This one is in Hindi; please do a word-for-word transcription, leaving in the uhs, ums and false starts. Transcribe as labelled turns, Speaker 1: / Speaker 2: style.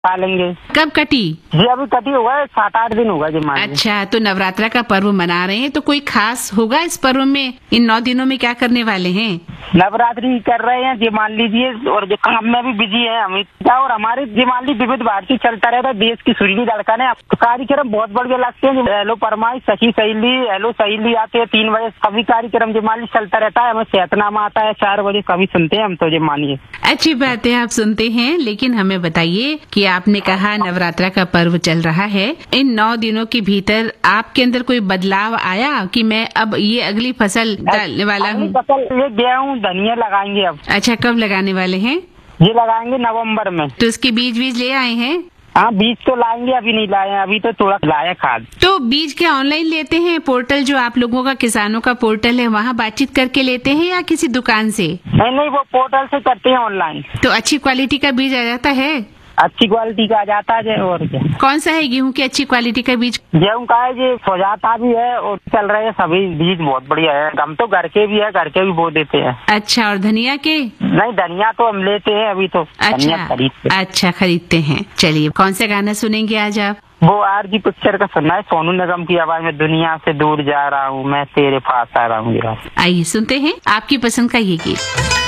Speaker 1: पालेंगे।
Speaker 2: कब कटी?
Speaker 1: जी अभी कटी हुआ है, सात आठ दिन होगा जी मान लीजिए।
Speaker 2: अच्छा, तो नवरात्रा का पर्व मना रहे हैं, तो कोई खास होगा इस पर्व में? इन नौ दिनों में क्या करने वाले हैं?
Speaker 1: नवरात्रि कर रहे हैं जी मान लीजिए, और जो काम में भी बिजी है हम, और हमारे जी मान लीजिए विविध भारती चलता रहता है, देश की सुरीली धड़कन है। कार्यक्रम बहुत बढ़िया लगते हैं। हेलो फरमाइश, सखी सहेली, हेलो सहेली आते हैं तीन बजे, कभी कार्यक्रम जी मान लीजिए चलता रहता है। हमें सेहतनामा आता है चार बजे, कभी सुनते हैं हम तो जी मानिए।
Speaker 2: अच्छी बात है, आप सुनते हैं, लेकिन हमें बताइए कि आपने कहा नवरात्रा का पर्व चल रहा है, इन नौ दिनों के भीतर आपके अंदर कोई बदलाव आया कि मैं अब ये अगली फसल डालने वाला हूँ?
Speaker 1: फसल ये गेहूँ धनिया लगाएंगे अब।
Speaker 2: अच्छा, कब लगाने वाले हैं?
Speaker 1: ये लगाएंगे नवंबर में।
Speaker 2: तो उसके बीज बीज ले आए हैं?
Speaker 1: हाँ बीज तो लाएंगे, अभी नहीं लाए हैं, अभी तो थोड़ा लाया खाद।
Speaker 2: तो बीज क्या ऑनलाइन लेते हैं? पोर्टल जो आप लोगों का किसानों का पोर्टल है, वहाँ बातचीत करके लेते हैं या किसी दुकान से?
Speaker 1: नहीं नहीं, वो पोर्टल से करते हैं ऑनलाइन।
Speaker 2: तो अच्छी क्वालिटी का बीज आ जाता है?
Speaker 1: अच्छी क्वालिटी का आ जाता है। और क्या?
Speaker 2: कौन सा है गेहूं की अच्छी क्वालिटी का बीज?
Speaker 1: गेहूं का है जी, सुजाता भी है और चल रहे हैं सभी बीज, बहुत बढ़िया है। हम तो घर के भी है, घर के भी बो देते हैं।
Speaker 2: अच्छा, और धनिया के?
Speaker 1: नहीं, धनिया तो हम लेते हैं अभी तो।
Speaker 2: अच्छा
Speaker 1: खरीदते।
Speaker 2: अच्छा, खरीदते हैं। चलिए, कौन सा गाना सुनेंगे आज आप?
Speaker 1: वो आर की पिक्चर का सुनना है, सोनू निगम की आवाज में, दुनिया से दूर जा रहा हूँ मैं तेरे पास आ रहा हूँ।
Speaker 2: आइए सुनते हैं आपकी पसंद का ये गीत।